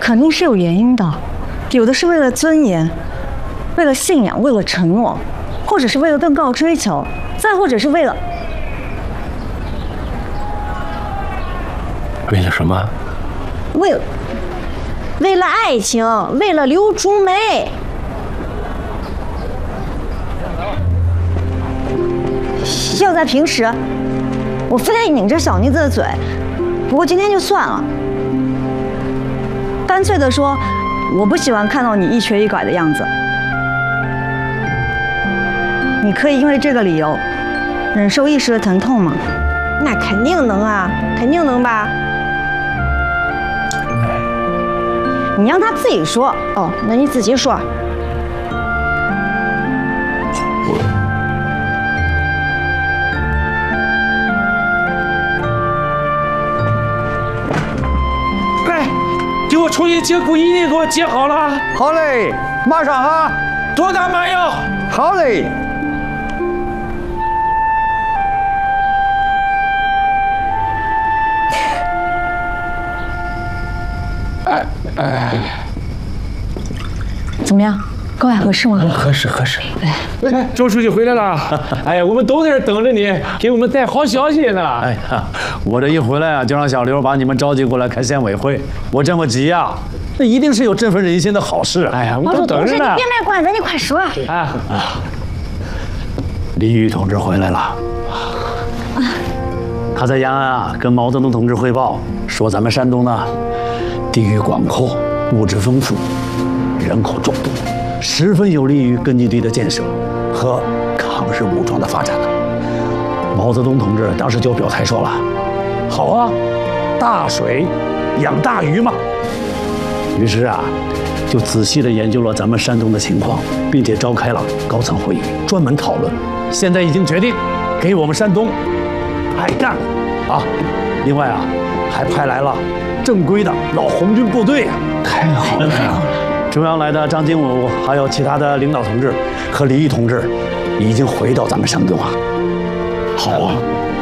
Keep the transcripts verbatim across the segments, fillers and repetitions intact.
肯定是有原因的，有的是为了尊严，为了信仰，为了承诺，或者是为了更高的追求，再或者是为了为了什么？ 为了为了爱情，为了刘竹梅。要在平时，我非得拧着小妮子的嘴，不过今天就算了。干脆的说，我不喜欢看到你一瘸一拐的样子。你可以因为这个理由忍受一时的疼痛吗？ 那肯定能啊，肯定能吧。你让他自己说哦，那你自己说。 给我重新接骨一定给我接好了。 好嘞，马上哈。 多大麻药？ 好嘞。 哎哎， 怎么样？高矮合适吗？ 合适合适。哎，周书记回来了。哎呀，我们都在这等着你，给我们带好消息呢。 哎呀，我这一回来啊，就让小刘把你们召集过来开县委会。我这么急啊，那一定是有振奋人心的好事。 哎呀，我们都等着呢。 你别卖关子，你快说。 啊啊！李玉同志回来了。他在延安啊，跟毛泽东同志汇报说，咱们山东呢，地域广阔，物质丰富，人口众多。十分有利于根据地的建设和抗日武装的发展呢。毛泽东同志当时就表态说了：“好啊，大水养大鱼嘛。”于是啊，就仔细地研究了咱们山东的情况，并且召开了高层会议，专门讨论。现在已经决定给我们山东派干啊！另外啊，还派来了正规的老红军部队啊！ 太好了，太好了！ 中央来的张经武，还有其他的领导同志和李毅同志，已经回到咱们山东啊。好啊！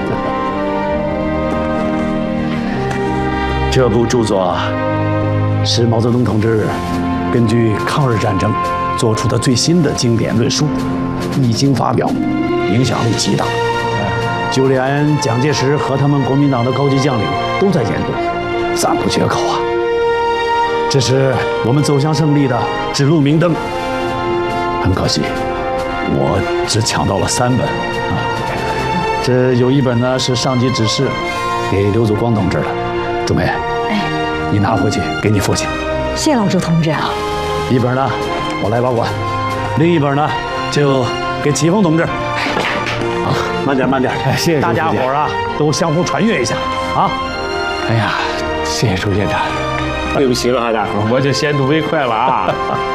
这部著作是毛泽东同志根据抗日战争做出的最新的经典论述，一经发表，影响力极大。就连蒋介石和他们国民党的高级将领都在研读，赞不绝口啊！这是我们走向胜利的指路明灯。很可惜，我只抢到了三本啊。这有一本呢是上级指示给刘祖光同志的，朱梅，哎，你拿回去给你父亲。 谢老周同志啊。 一本呢我来保管，另一本呢就给齐峰同志。啊，慢点慢点， 哎，谢谢大家伙儿啊都相互传阅一下啊。 哎呀，谢谢周县长。对不起了啊，大伙儿，我就先睹为快了啊。